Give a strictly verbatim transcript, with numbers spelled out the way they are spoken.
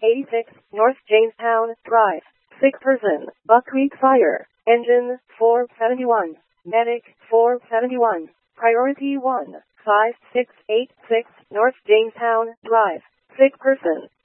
eighty-six, North Jamestown Drive. Sick person, Buckwheat Fire. Engine, four seventy-one. Medic, four seventy-one. Priority one, five six eight six, North Jamestown Drive. Sick person,